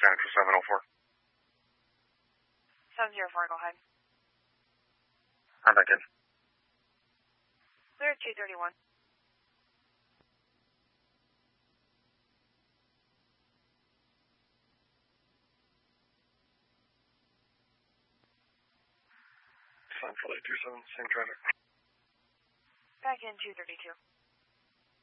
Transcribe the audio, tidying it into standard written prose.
Central 704. 704, go ahead. I'm back in. Clear 231. Sun Flight 27, same traffic. Back in 232.